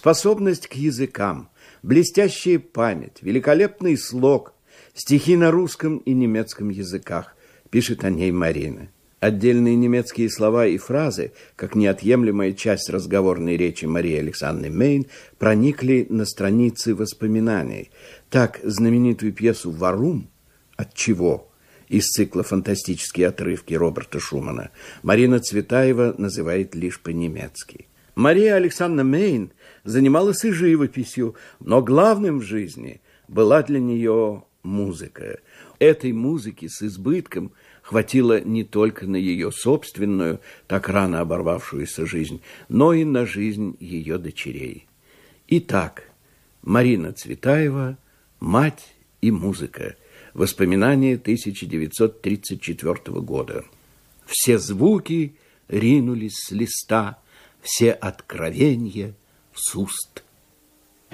способность к языкам, блестящая память, великолепный слог, стихи на русском и немецком языках, пишет о ней Марина. Отдельные немецкие слова и фразы, как неотъемлемая часть разговорной речи Марии Александры Мейн, проникли на страницы воспоминаний. Так, знаменитую пьесу «Варум» «От чего?» из цикла «Фантастические отрывки» Роберта Шумана Марина Цветаева называет лишь по-немецки. Мария Александра Мейн занималась и живописью, но главным в жизни была для нее музыка. Этой музыки с избытком хватило не только на ее собственную, так рано оборвавшуюся жизнь, но и на жизнь ее дочерей. Итак, Марина Цветаева «Мать и музыка». Воспоминания 1934 года. Все звуки ринулись с листа, все откровения с уст.